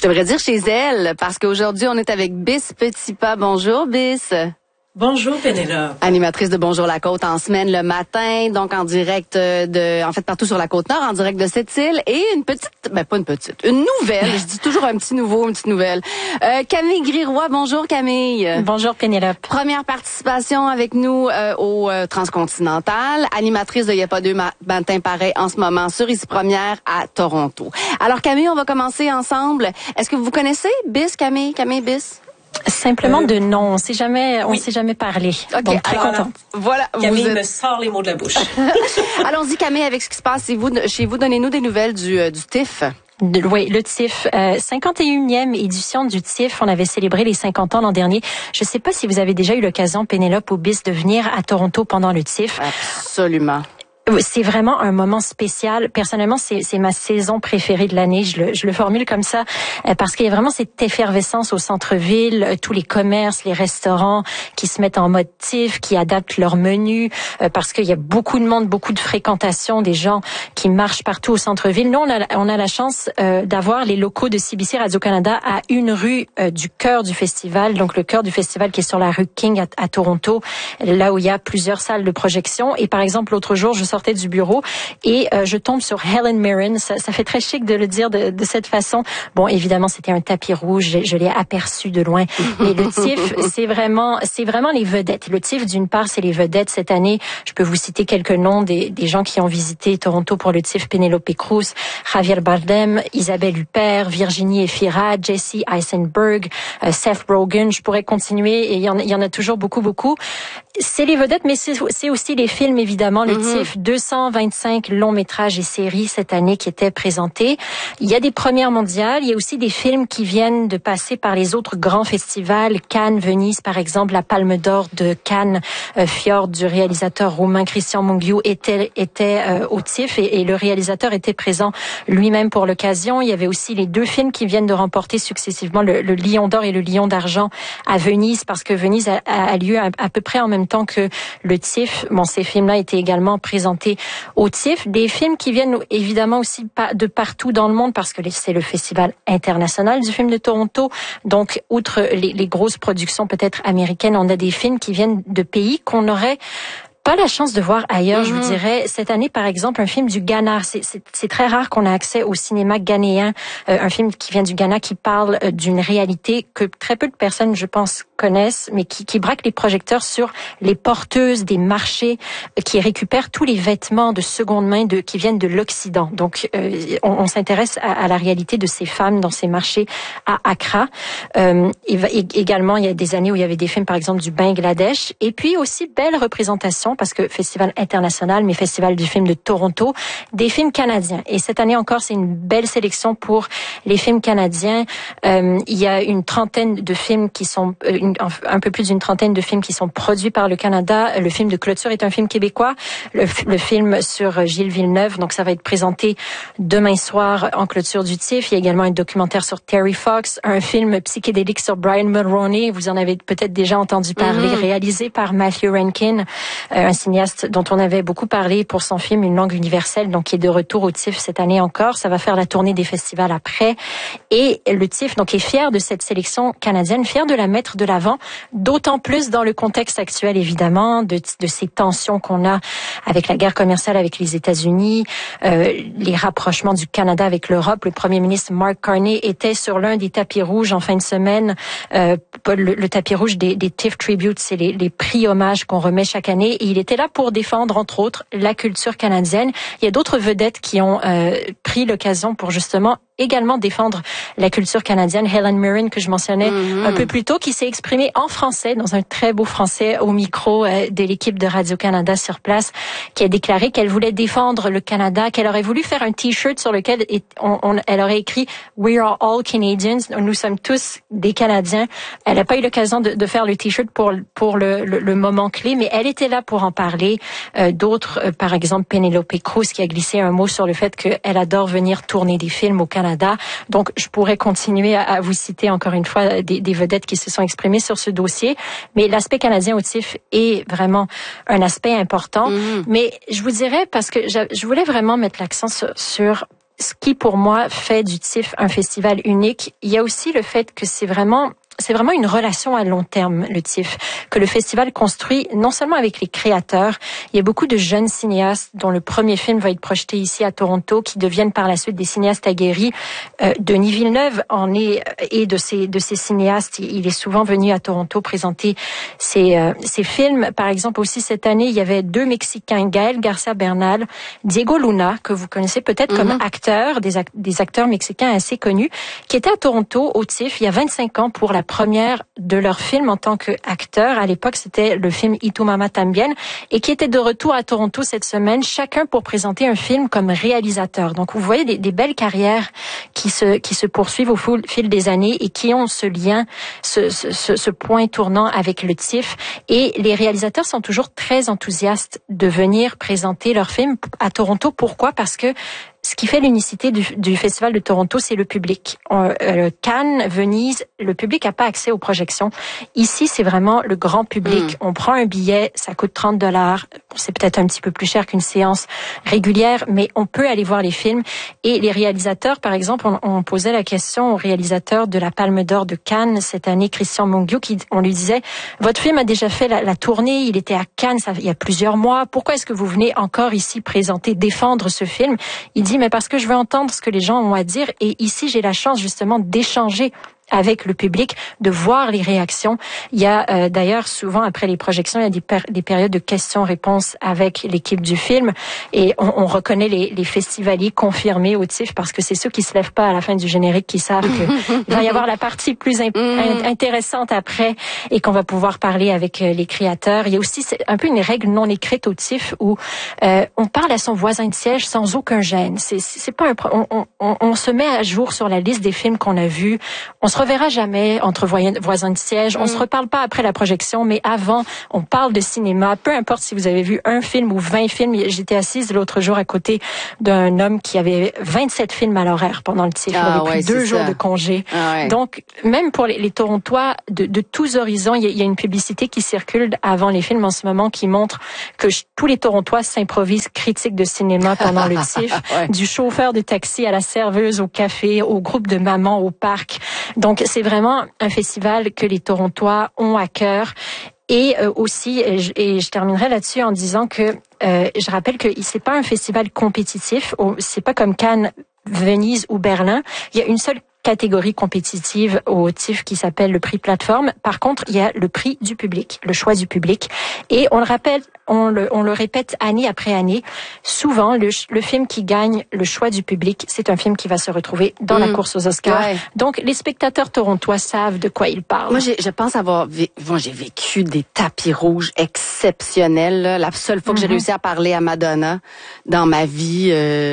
devrais dire chez elle, parce qu'aujourd'hui, on est avec Bis Petitpas. Bonjour, Bis. Bonjour, Pénélope. Animatrice de Bonjour la Côte en semaine le matin, donc en direct partout sur la Côte-Nord, en direct de cette île. Et une nouvelle, je dis toujours un petit nouveau, une petite nouvelle. Camille Griroy, bonjour Camille. Bonjour Pénélope. Première participation avec nous au Transcontinental, animatrice de Y a pas deux matins pareils en ce moment sur Ici Première à Toronto. Alors Camille, on va commencer ensemble. Est-ce que vous connaissez Bis, Camille Bis? Simplement de nom, on s'est jamais parlé. Okay, donc très contente. Voilà, Camille me sort les mots de la bouche. Allons-y Camille avec ce qui se passe chez vous. Donnez-nous des nouvelles du TIFF. Oui, le TIFF, 51e édition du TIFF. On avait célébré les 50 ans l'an dernier. Je ne sais pas si vous avez déjà eu l'occasion, Pénélope ou Bis, de venir à Toronto pendant le TIFF. Absolument. C'est vraiment un moment spécial. Personnellement, c'est ma saison préférée de l'année. Je le formule comme ça parce qu'il y a vraiment cette effervescence au centre-ville, tous les commerces, les restaurants qui se mettent en mode TIFF, qui adaptent leur menu parce qu'il y a beaucoup de monde, beaucoup de fréquentation, des gens qui marchent partout au centre-ville. Nous, on a la chance d'avoir les locaux de CBC Radio-Canada à une rue du cœur du festival. Donc, le cœur du festival qui est sur la rue King à Toronto, là où il y a plusieurs salles de projection. Et par exemple, l'autre jour, je sortais du bureau et je tombe sur Helen Mirren. Ça fait très chic de le dire de cette façon. Bon, évidemment, c'était un tapis rouge. Je l'ai aperçu de loin. Mais le TIFF, c'est vraiment les vedettes. Le TIFF, d'une part, c'est les vedettes. Cette année, je peux vous citer quelques noms des gens qui ont visité Toronto pour le TIFF. Penelope Cruz, Javier Bardem, Isabelle Huppert, Virginie Efira, Jesse Eisenberg, Seth Rogen. Je pourrais continuer et il y en a toujours beaucoup. C'est les vedettes, mais c'est aussi les films, évidemment. Le TIFF, 225 longs métrages et séries cette année qui étaient présentés. Il y a des premières mondiales. Il y a aussi des films qui viennent de passer par les autres grands festivals. Cannes, Venise, par exemple. La Palme d'Or de Cannes, Fjord, du réalisateur roumain Cristian Mungiu, était au TIFF et le réalisateur était présent lui-même pour l'occasion. Il y avait aussi les deux films qui viennent de remporter successivement le Lion d'Or et le Lion d'Argent à Venise, parce que Venise a lieu à peu près en même temps que le TIFF. Bon, ces films-là étaient également présentés au TIFF. Des films qui viennent évidemment aussi de partout dans le monde, parce que c'est le Festival international du film de Toronto. Donc, outre les grosses productions peut-être américaines, on a des films qui viennent de pays qu'on n'aurait pas la chance de voir ailleurs, je vous dirais. Cette année, par exemple, un film du Ghana. C'est très rare qu'on a accès au cinéma ghanéen. Un film qui vient du Ghana, qui parle d'une réalité que très peu de personnes, je pense, connaissent, mais qui braque les projecteurs sur les porteuses des marchés qui récupèrent tous les vêtements de seconde main qui viennent de l'Occident. Donc, on s'intéresse à la réalité de ces femmes dans ces marchés à Accra. Également, il y a des années où il y avait des films, par exemple, du Bangladesh. Et puis aussi, belle représentation, parce que Festival international, mais Festival du film de Toronto, des films canadiens. Et cette année encore, c'est une belle sélection pour les films canadiens. Il y a une trentaine de films qui sont, un peu plus d'une trentaine de films qui sont produits par le Canada. Le film de clôture est un film québécois. Le film sur Gilles Villeneuve, donc ça va être présenté demain soir en clôture du TIFF. Il y a également un documentaire sur Terry Fox, un film psychédélique sur Brian Mulroney. Vous en avez peut-être déjà entendu parler, réalisé par Matthew Rankin, un cinéaste dont on avait beaucoup parlé pour son film Une langue universelle, donc qui est de retour au TIFF cette année encore. Ça va faire la tournée des festivals après. Et le TIFF donc est fier de cette sélection canadienne, fier de la mettre de l'avant, d'autant plus dans le contexte actuel, évidemment, de ces tensions qu'on a avec la guerre commerciale avec les États-Unis, les rapprochements du Canada avec l'Europe. Le premier ministre Mark Carney était sur l'un des tapis rouges en fin de semaine. Le tapis rouge des TIFF Tributes, c'est les prix hommages qu'on remet chaque année. Et il était là pour défendre, entre autres, la culture canadienne. Il y a d'autres vedettes qui ont pris l'occasion pour justement également défendre la culture canadienne. Helen Mirren, que je mentionnais un peu plus tôt, qui s'est exprimée en français, dans un très beau français, au micro de l'équipe de Radio-Canada sur place, qui a déclaré qu'elle voulait défendre le Canada, qu'elle aurait voulu faire un T-shirt sur lequel elle aurait écrit « We are all Canadians », nous sommes tous des Canadiens. Elle n'a pas eu l'occasion de faire le T-shirt pour le moment clé, mais elle était là pour en parler. D'autres, par exemple, Penelope Cruz, qui a glissé un mot sur le fait qu'elle adore venir tourner des films au Canada. Donc, je pourrais continuer à vous citer encore une fois des vedettes qui se sont exprimées sur ce dossier. Mais l'aspect canadien au TIFF est vraiment un aspect important. Mais je vous dirais, parce que je voulais vraiment mettre l'accent sur ce qui pour moi fait du TIFF un festival unique. Il y a aussi le fait que c'est vraiment une relation à long terme, le TIFF, que le festival construit non seulement avec les créateurs. Il y a beaucoup de jeunes cinéastes dont le premier film va être projeté ici à Toronto, qui deviennent par la suite des cinéastes aguerris. Denis Villeneuve et de ces cinéastes. Il est souvent venu à Toronto présenter ses films. Par exemple, aussi cette année, il y avait 2 Mexicains, Gaël Garcia Bernal, Diego Luna, que vous connaissez peut-être comme acteurs, des acteurs mexicains assez connus, qui étaient à Toronto au TIFF il y a 25 ans pour la première de leur film en tant qu'acteur. À l'époque, c'était le film Y tu mamá también, et qui était de retour à Toronto cette semaine, chacun pour présenter un film comme réalisateur. Donc, vous voyez des belles carrières qui se poursuivent au fil des années et qui ont ce lien, ce point tournant avec le TIFF. Et les réalisateurs sont toujours très enthousiastes de venir présenter leur film à Toronto. Pourquoi? Parce que ce qui fait l'unicité du Festival de Toronto, c'est le public. Cannes, Venise, le public n'a pas accès aux projections. Ici, c'est vraiment le grand public. On prend un billet, ça coûte $30. C'est peut-être un petit peu plus cher qu'une séance régulière, mais on peut aller voir les films. Et les réalisateurs, par exemple, on posait la question au réalisateur de la Palme d'Or de Cannes cette année, Christian Mungiu, on lui disait, votre film a déjà fait la tournée, il était à Cannes il y a plusieurs mois. Pourquoi est-ce que vous venez encore ici défendre ce film? Il dit, mais parce que je veux entendre ce que les gens ont à dire, et ici j'ai la chance justement d'échanger avec le public, de voir les réactions. Il y a d'ailleurs souvent après les projections, il y a des périodes de questions-réponses avec l'équipe du film, et on reconnaît les festivaliers confirmés au TIFF parce que c'est ceux qui se lèvent pas à la fin du générique qui savent qu'il va y avoir la partie plus intéressante après et qu'on va pouvoir parler avec les créateurs. Il y a aussi un peu une règle non écrite au TIFF où on parle à son voisin de siège sans aucun gêne. C'est pas on se met à jour sur la liste des films qu'on a vus. On se reverra jamais entre voisins de siège. On se reparle pas après la projection, mais avant, on parle de cinéma. Peu importe si vous avez vu un film ou 20 films. J'étais assise l'autre jour à côté d'un homme qui avait 27 films à l'horaire pendant le TIFF. Il avait pris 2 jours de congé. Donc, même pour les Torontois de tous horizons, il y a une publicité qui circule avant les films en ce moment qui montre que tous les Torontois s'improvisent critiques de cinéma pendant le TIFF. Du chauffeur de taxi à la serveuse au café, au groupe de mamans au parc. Donc, c'est vraiment un festival que les Torontois ont à cœur. Et aussi, et je terminerai là-dessus en disant que je rappelle que c'est pas un festival compétitif. C'est pas comme Cannes, Venise ou Berlin. Il y a une seule catégorie compétitive au TIFF qui s'appelle le prix plateforme. Par contre, il y a le prix du public, le choix du public. Et on le rappelle, on le répète année après année. Souvent, le film qui gagne le choix du public, c'est un film qui va se retrouver dans la course aux Oscars. Donc, les spectateurs torontois savent de quoi ils parlent. Moi, je pense j'ai vécu des tapis rouges exceptionnels. Là. La seule fois que j'ai réussi à parler à Madonna dans ma vie,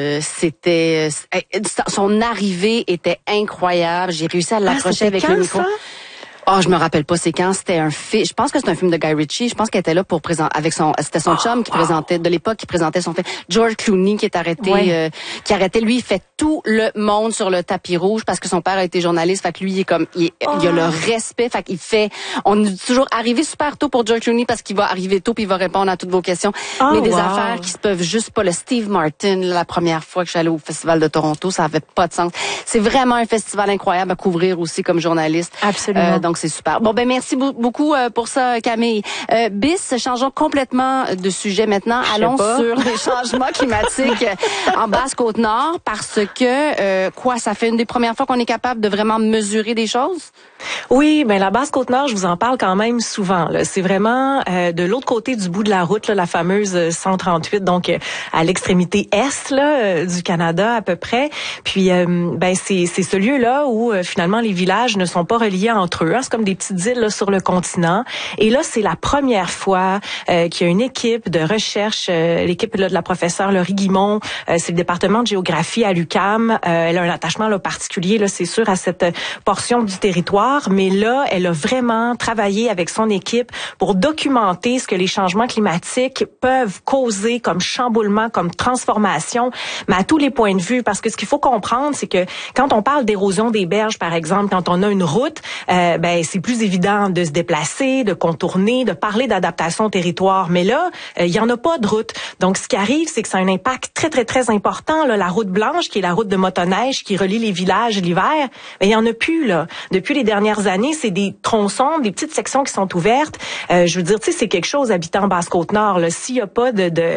c'était son arrivée était incroyable. J'ai réussi à l'approcher avec le micro. Oh, je me rappelle pas c'est quand, c'était un film, je pense que c'est un film de Guy Ritchie, je pense qu'elle était là pour présenter avec c'était son chum qui présentait de l'époque qui présentait son film. George Clooney qui est arrêté lui il fait tout le monde sur le tapis rouge parce que son père a été journaliste, fait que lui il a le respect, fait qu'il on est toujours arrivé super tôt pour George Clooney parce qu'il va arriver tôt puis il va répondre à toutes vos questions. Mais des affaires qui se peuvent juste pas. Le Steve Martin, la première fois que je suis allée au Festival de Toronto, ça avait pas de sens. C'est vraiment un festival incroyable à couvrir aussi comme journaliste. Absolument. Donc c'est super. Bon, ben merci beaucoup pour ça, Camille. Bis, changeons complètement de sujet maintenant. Allons sur les changements climatiques en Basse-Côte-Nord parce que, ça fait une des premières fois qu'on est capable de vraiment mesurer des choses? Oui, ben la Basse-Côte-Nord, je vous en parle quand même souvent. Là. C'est vraiment de l'autre côté du bout de la route, là, la fameuse 138, donc à l'extrémité est du Canada à peu près. Puis, c'est ce lieu-là où finalement les villages ne sont pas reliés entre eux. Hein. C'est comme des petites îles là, sur le continent. Et là, c'est la première fois qu'il y a une équipe de recherche, l'équipe là, de la professeure Laurie Guimond, c'est le département de géographie à l'UQAM. Elle a un attachement là, particulier, là, c'est sûr, à cette portion du territoire. Mais là, elle a vraiment travaillé avec son équipe pour documenter ce que les changements climatiques peuvent causer comme chamboulement, comme transformation, mais à tous les points de vue. Parce que ce qu'il faut comprendre, c'est que quand on parle d'érosion des berges, par exemple, quand on a une route, ben c'est plus évident de se déplacer, de contourner, de parler d'adaptation au territoire. Mais là, il y en a pas de route. Donc, ce qui arrive, c'est que ça a un impact très, très, très important. Là, la route blanche, qui est la route de motoneige qui relie les villages l'hiver, ben, il y en a plus, là. Depuis les dernières années, c'est des tronçons, des petites sections qui sont ouvertes. Je veux dire, tu sais, c'est quelque chose, habitant Basse-Côte-Nord, là. S'il y a pas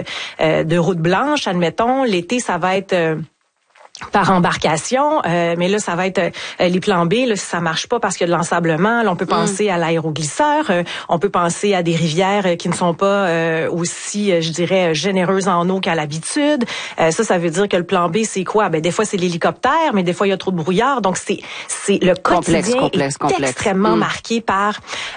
de route blanche, admettons, l'été, ça va être... par embarcation, mais là, ça va être les plans B, là, si ça marche pas parce qu'il y a de l'ensablement. Là, on peut penser à l'aéroglisseur, on peut penser à des rivières qui ne sont pas aussi, je dirais, généreuses en eau qu'à l'habitude. Ça veut dire que le plan B, c'est quoi? Ben, des fois, c'est l'hélicoptère, mais des fois, il y a trop de brouillard. Donc, c'est le quotidien est extrêmement marqué par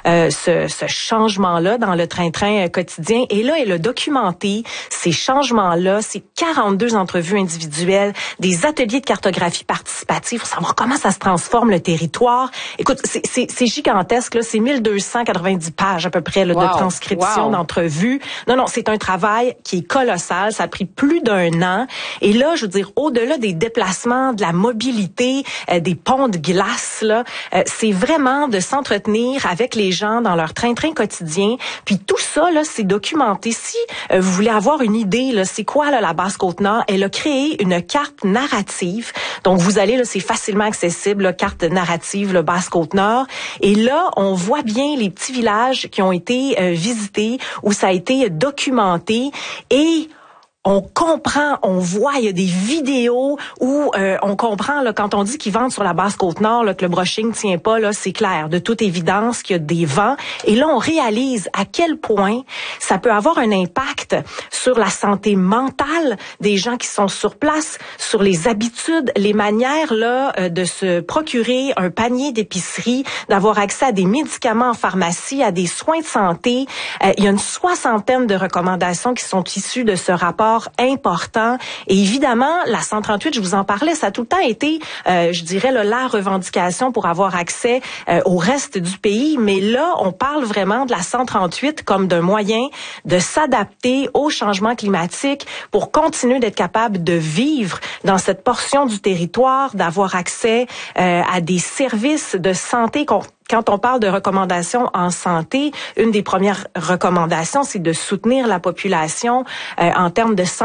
ce changement-là dans le train-train quotidien. Et là, elle a documenté ces changements-là, ces 42 entrevues individuelles, des ateliers de cartographie participative pour savoir comment ça se transforme le territoire. Écoute, c'est gigantesque, là. C'est 1290 pages à peu près là, de transcription d'entrevues. Non, c'est un travail qui est colossal. Ça a pris plus d'1 an. Et là, je veux dire, au-delà des déplacements, de la mobilité, des ponts de glace, là, c'est vraiment de s'entretenir avec les gens dans leur train-train quotidien. Puis tout ça, là, c'est documenté. Si vous voulez avoir une idée, là, c'est quoi là, la Basse-Côte-Nord? Elle a créé une carte narrative. Donc, vous allez, là, c'est facilement accessible, là, carte narrative, le Basse-Côte-Nord. Et là, on voit bien les petits villages qui ont été visités, où ça a été documenté. Et on comprend, on voit, il y a des vidéos où on comprend là, quand on dit qu'ils vendent sur la Basse-Côte-Nord, là, que le brushing tient pas, là, c'est clair, de toute évidence qu'il y a des vents. Et là, on réalise à quel point ça peut avoir un impact sur la santé mentale des gens qui sont sur place, sur les habitudes, les manières là de se procurer un panier d'épicerie, d'avoir accès à des médicaments en pharmacie, à des soins de santé. Il y a une 60aine de recommandations qui sont issues de ce rapport important. Et évidemment, la 138, je vous en parlais, ça a tout le temps été, je dirais, là, la revendication pour avoir accès au reste du pays. Mais là, on parle vraiment de la 138 comme d'un moyen de s'adapter au changement climatique pour continuer d'être capable de vivre dans cette portion du territoire, d'avoir accès à des services de santé Quand on parle de recommandations en santé, une des premières recommandations, c'est de soutenir la population en termes de santé